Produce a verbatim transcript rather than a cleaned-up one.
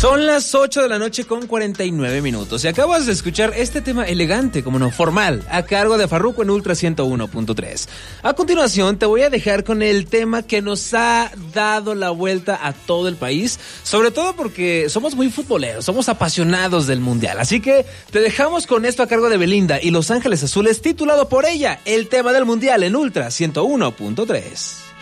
Son las ocho de la noche con cuarenta y nueve minutos y acabas de escuchar este tema elegante, como no, formal, a cargo de Farruko en Ultra ciento uno punto tres. A continuación te voy a dejar con el tema que nos ha dado la vuelta a todo el país, sobre todo porque somos muy futboleros, somos apasionados del mundial, así que te dejamos con esto a cargo de Belinda y Los Ángeles Azules, titulado por ella, el tema del mundial en Ultra ciento uno punto tres.